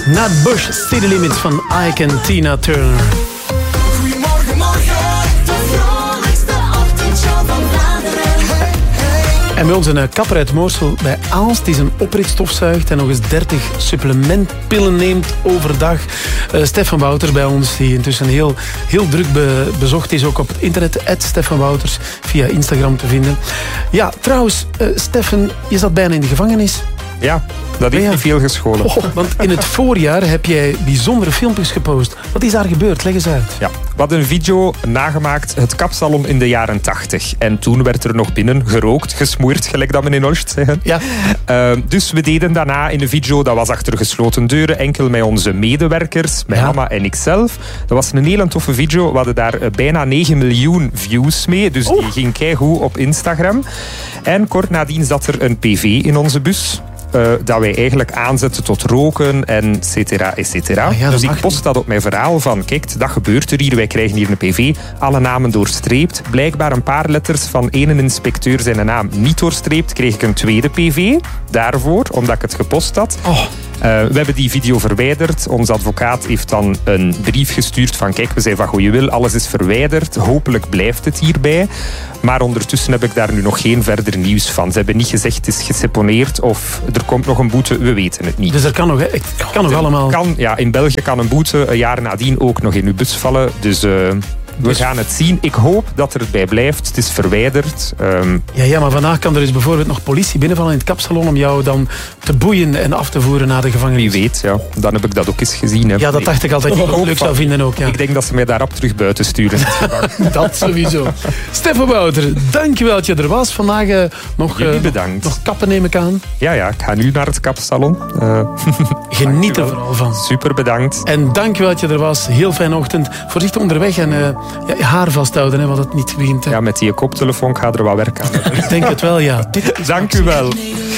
Nat Bush, City Limits van Ike en Tina Turner. Goedemorgen, morgen, de vrolijkste ochtendshow van Vlaanderen. En bij ons een kapper uit Moorsel bij Aalst die zijn oprit stofzuigt en nog eens 30 supplementpillen neemt overdag. Stefan Wouters bij ons, die intussen heel druk bezocht is, ook op het internet. @Stefan Wouters, via Instagram te vinden. Ja, trouwens, Stefan, je zat bijna in de gevangenis. Ja, dat heeft niet veel gescholen. Want in het voorjaar heb jij bijzondere filmpjes gepost. Wat is daar gebeurd? Leg eens uit. Ja, we hadden een video nagemaakt, het kapsalon in de jaren 80. En toen werd er nog binnen gerookt, gesmoord, gelijk dat men in Olst zeggen. Ja. Dus we deden daarna in de video, dat was achter gesloten deuren, enkel met onze medewerkers, met mama en ikzelf. Dat was een hele toffe video. We hadden daar bijna 9 miljoen views mee. Dus die ging keigoed op Instagram. En kort nadien zat er een PV in onze bus. Dat wij eigenlijk aanzetten tot roken en et cetera, et cetera. Ja, dus ik post dat op mijn verhaal van, kijk, dat gebeurt er hier, wij krijgen hier een PV, alle namen doorstreept. Blijkbaar een paar letters van ene inspecteur zijn naam niet doorstreept, kreeg ik een tweede PV daarvoor, omdat ik het gepost had. We hebben die video verwijderd. Onze advocaat heeft dan een brief gestuurd van, kijk, we zijn van goede wil, alles is verwijderd, hopelijk blijft het hierbij. Maar ondertussen heb ik daar nu nog geen verder nieuws van. Ze hebben niet gezegd het is geseponeerd of er komt nog een boete, we weten het niet. Dus er kan nog, het kan nog allemaal... In België kan een boete een jaar nadien ook nog in uw bus vallen. Dus we gaan het zien. Ik hoop dat er het bij blijft. Het is verwijderd. Ja, maar vandaag kan er dus bijvoorbeeld nog politie binnenvallen in het kapsalon om jou dan te boeien en af te voeren naar de gevangenis. Wie weet, ja. Dan heb ik dat ook eens gezien. Hè. Ja, dat dacht ik altijd dat ik het leuk zou vinden ook. Ja. Ik denk dat ze mij daarop terug buiten sturen. Dat sowieso. Stefan Wouter, dankjewel dat je er was. Vandaag nog kappen neem ik aan. Ja, ik ga nu naar het kapsalon. Geniet er vooral van. Super bedankt. En dankjewel dat je er was. Heel fijne ochtend. Voorzichtig onderweg en je haar vasthouden, hè, want het niet begint. Hè. Ja, met die koptelefoon ga er wat werk aan. Ik denk het wel, ja. Dank u wel.